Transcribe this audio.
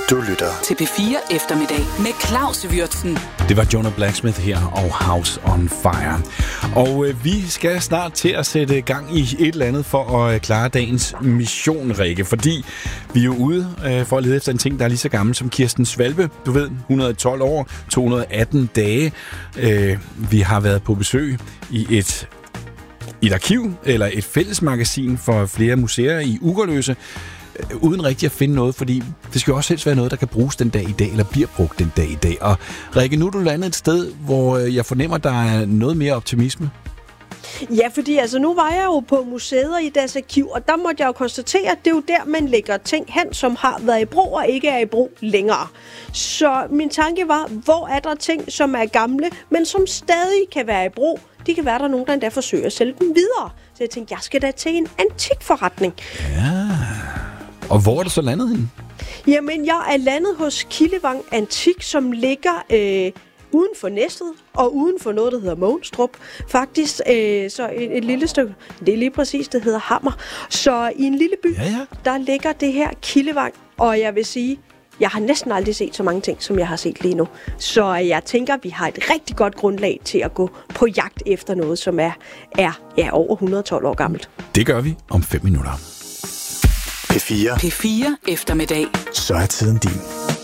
Du lytter til P4 Eftermiddag med Claus Wyrtzen. Det var Jonah Blacksmith her og House on Fire. Og vi skal snart til at sætte gang i et eller andet for at klare dagens mission, Rikke. Fordi vi er jo ude for at lede efter en ting, der er lige så gammel som Kirsten Svalbe. Du ved, 112 år, 218 dage. Vi har været på besøg i et arkiv eller et fællesmagasin for flere museer i Ugerløse, uden rigtig at finde noget, fordi det skal jo også helst være noget, der kan bruges den dag i dag, eller bliver brugt den dag i dag. Og Rikke, nu er du landet et sted, hvor jeg fornemmer, der er noget mere optimisme. Ja, fordi nu var jeg jo på museet i deres arkiv, og der måtte jeg jo konstatere, at det er jo der, man lægger ting hen, som har været i brug og ikke er i brug længere. Så min tanke var, hvor er der ting, som er gamle, men som stadig kan være i brug? De kan være, der nogen, der endda forsøger at sælge dem videre. Så jeg tænkte, jeg skal da til en antikforretning. Ja. Og hvor er du så landet henne? Jamen, jeg er landet hos Kildevang Antik, som ligger uden for Næstved og uden for noget, der hedder Mogenstrup. Faktisk så et lille stykke, det er lige præcis, det hedder Hammer. Så i en lille by, der ligger det her Kildevang, og jeg vil sige, jeg har næsten aldrig set så mange ting, som jeg har set lige nu. Så jeg tænker, vi har et rigtig godt grundlag til at gå på jagt efter noget, som er over 112 år gammelt. Det gør vi om 5 minutter. P4. P4 Eftermiddag. Så er tiden din.